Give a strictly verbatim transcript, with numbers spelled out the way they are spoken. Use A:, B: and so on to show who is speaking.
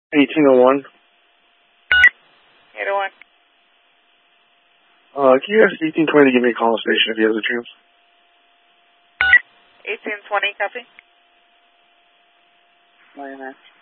A: eighteen oh one.
B: eight oh one.
A: Uh, can you ask eighteen twenty to give me a call station if he has a chance?
B: eighteen twenty, copy.
C: Wait a minute.